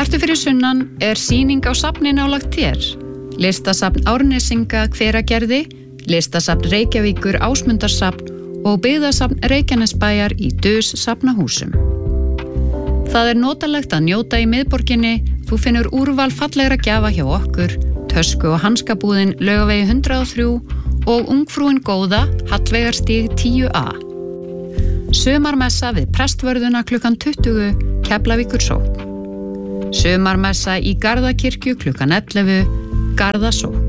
Ertu fyrir sunnan sýning á safni nálægt þér. Listasafn Árnesinga Hveragerði, Listasafn Reykjavíkur Ásmundarsafn og Byggðasafn Reykjanesbæjar í DUS safnahúsum. Það notalegt að njóta í miðborginni, þú finnur úrval fallegra gjafa hjá okkur, tösku- og hanskabúðin Laugavegi 103 og Ungfrúin góða, Hallveigarstíg 10A. Sumarmessa við Prestvörðuna klukkan 20, Keflavíkursókn. Sumarmessa í Garðakirkju klukkan 11, Garðasókn.